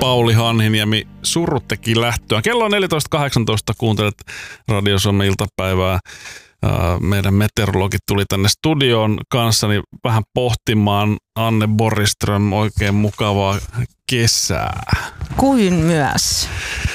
Pauli Hanhiniemi, Surut teki lähtöä. Kello on 14.18, kuuntelet Radio Suomen iltapäivää. Meidän meteorologi tuli tänne studioon kanssani vähän pohtimaan. Anne Borgström, oikein mukavaa kesää. Kuin myös.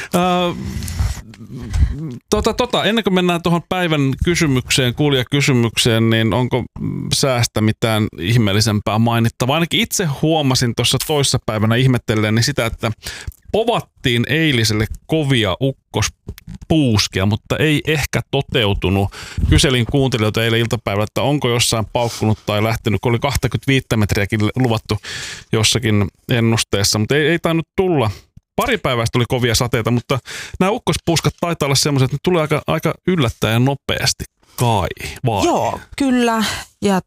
Ennen kuin mennään tuohon päivän kysymykseen, kuulijakysymykseen, niin onko säästä mitään ihmeellisempää mainittavaa? Ainakin itse huomasin tuossa toissapäivänä ihmettelleen sitä, että povattiin eiliselle kovia ukkospuuskia, mutta ei ehkä toteutunut. Kyselin kuuntelijoita eilen iltapäivällä, että onko jossain paukkunut tai lähtenyt, kun oli 25 metriäkin luvattu jossakin ennusteessa, mutta ei tainnut tulla. Pari päivästä tuli kovia sateita, mutta nämä ukkospuuskat taitaa olla semmoiset, että ne tulee aika yllättäen ja nopeasti kai, vai? Joo, kyllä. Ja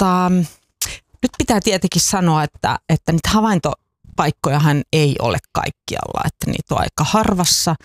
nyt pitää tietenkin sanoa, että niitä havaintopaikkojahan ei ole kaikkialla, että niitä on aika harvassa.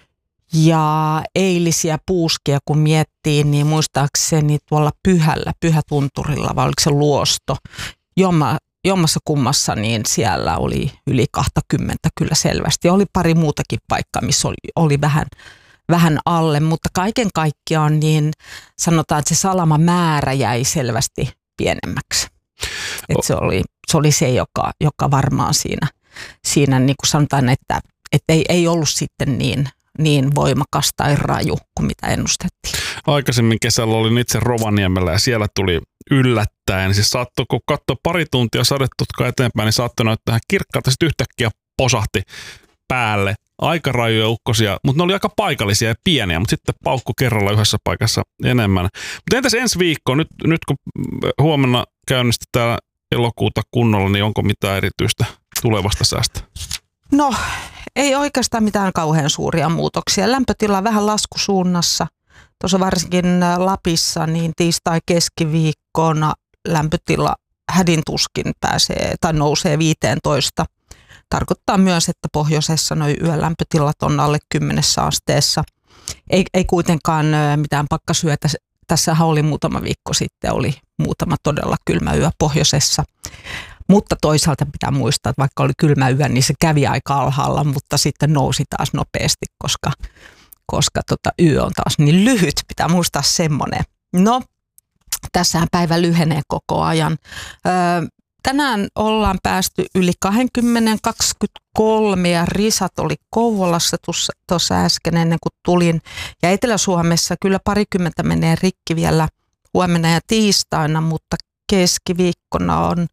Ja eilisiä puuskia kun miettii, niin muistaakseni tuolla Pyhätunturilla, vai oliko se Luosto, jommassa kummassa, niin siellä oli yli 20 kyllä selvästi. Oli pari muutakin paikkaa, missä oli vähän alle, mutta kaiken kaikkiaan niin sanotaan, että se salamamäärä jäi selvästi pienemmäksi. Että se oli se, joka varmaan siinä niin kuin sanotaan, että ei ollut sitten niin voimakas tai raju kuin mitä ennustettiin. Aikaisemmin kesällä olin itse Rovaniemellä ja siellä tuli yllättäen. Siis saattoi, kun katsoi pari tuntia sadetutkaa eteenpäin, niin saattoi näyttää yhtäkkiä posahti päälle. Aika rajuja ukkosia, mutta ne oli aika paikallisia ja pieniä, mutta sitten paukku kerralla yhdessä paikassa enemmän. Mutta entäs ensi viikko? Nyt kun huomenna käynnistetään elokuuta kunnolla, niin onko mitään erityistä tulevasta säästä? No, ei oikeastaan mitään kauhean suuria muutoksia. Lämpötila vähän laskusuunnassa. Tuossa varsinkin Lapissa niin tiistai-keskiviikkona lämpötila hädintuskin pääsee tai nousee 15. Tarkoittaa myös, että pohjoisessa nuo yölämpötilat on alle 10 asteessa. Ei kuitenkaan mitään pakkasyötä. Tässähän oli muutama viikko sitten, oli muutama todella kylmä yö pohjoisessa. Mutta toisaalta pitää muistaa, että vaikka oli kylmä yö, niin se kävi aika alhaalla, mutta sitten nousi taas nopeasti, koska yö on taas niin lyhyt. Pitää muistaa semmoinen. No, tässähän päivä lyhenee koko ajan. Tänään ollaan päästy yli 20-23 ja risat oli Kouvolassa tuossa äsken ennen kuin tulin. Ja Etelä-Suomessa kyllä parikymmentä menee rikki vielä huomenna ja tiistaina, mutta keskiviikkona on